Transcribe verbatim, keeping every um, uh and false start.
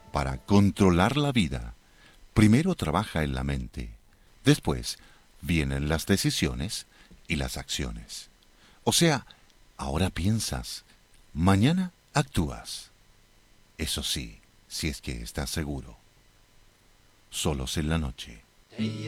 Para controlar la vida, primero trabaja en la mente, después vienen las decisiones y las acciones. O sea, ahora piensas, mañana actúas. Eso sí, si es que estás seguro. Solos en la noche.